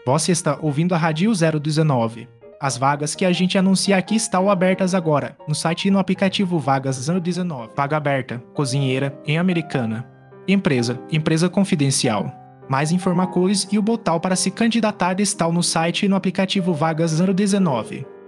Você está ouvindo a Rádio 019. As vagas que a gente anuncia aqui estão abertas agora, no site e no aplicativo Vagas 019. Vaga aberta, cozinheira, em Americana. Empresa confidencial. Mais informações e o botão para se candidatar estão no site e no aplicativo Vagas 019.